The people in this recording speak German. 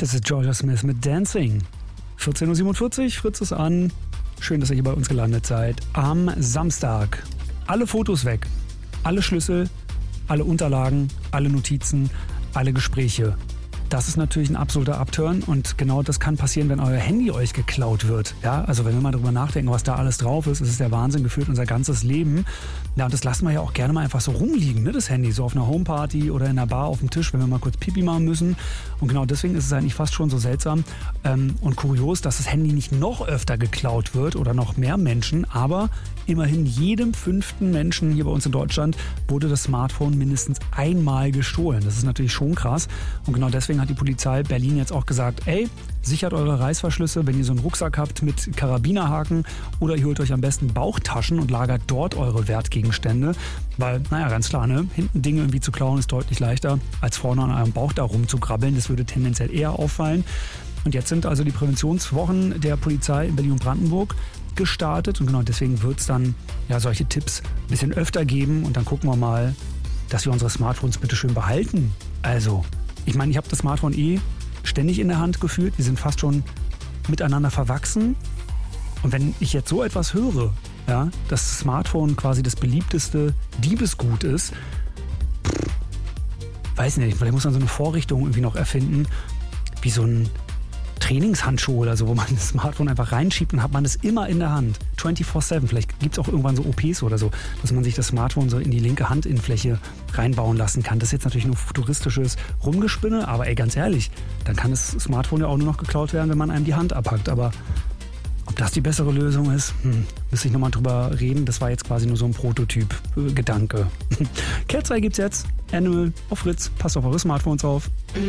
Das ist Georgia Smith mit Dancing. 14.47 Uhr, Fritz ist an. Schön, dass ihr hier bei uns gelandet seid. Am Samstag. Alle Fotos weg. Alle Schlüssel, alle Unterlagen, alle Notizen, alle Gespräche. Das ist natürlich ein absoluter Upturn und genau das kann passieren, wenn euer Handy euch geklaut wird. Ja, also wenn wir mal drüber nachdenken, was da alles drauf ist, ist der Wahnsinn, gefühlt unser ganzes Leben. Ja, und das lassen wir ja auch gerne mal einfach so rumliegen, ne, das Handy, so auf einer Homeparty oder in einer Bar auf dem Tisch, wenn wir mal kurz Pipi machen müssen. Und genau deswegen ist es eigentlich fast schon so seltsam und kurios, dass das Handy nicht noch öfter geklaut wird oder noch mehr Menschen, aber immerhin jedem 5. Menschen hier bei uns in Deutschland wurde das Smartphone mindestens einmal gestohlen. Das ist natürlich schon krass und genau deswegen hat die Polizei Berlin jetzt auch gesagt, ey, sichert eure Reißverschlüsse, wenn ihr so einen Rucksack habt mit Karabinerhaken oder ihr holt euch am besten Bauchtaschen und lagert dort eure Wertgegenstände, weil, naja, ganz klar, ne, hinten Dinge irgendwie zu klauen ist deutlich leichter, als vorne an eurem Bauch da rumzukrabbeln. Das würde tendenziell eher auffallen. Und jetzt sind also die Präventionswochen der Polizei in Berlin und Brandenburg gestartet und genau deswegen wird es dann ja solche Tipps ein bisschen öfter geben und dann gucken wir mal, dass wir unsere Smartphones bitte schön behalten. Also, ich meine, ich habe das Smartphone ständig in der Hand gefühlt, wir sind fast schon miteinander verwachsen und wenn ich jetzt so etwas höre, ja, dass das Smartphone quasi das beliebteste Diebesgut ist, weiß nicht, vielleicht muss man so eine Vorrichtung irgendwie noch erfinden, wie so ein Trainingshandschuh oder so, wo man das Smartphone einfach reinschiebt und hat man das immer in der Hand. 24/7. Vielleicht gibt es auch irgendwann so OPs oder so, dass man sich das Smartphone so in die linke Handinnenfläche reinbauen lassen kann. Das ist jetzt natürlich nur futuristisches Rumgespinne, aber ey, ganz ehrlich, dann kann das Smartphone ja auch nur noch geklaut werden, wenn man einem die Hand abhackt. Aber ob das die bessere Lösung ist, müsste ich nochmal drüber reden. Das war jetzt quasi nur so ein Prototyp-Gedanke. Cat's Eye gibt's jetzt. Animal auf Fritz. Passt auf eure Smartphones auf.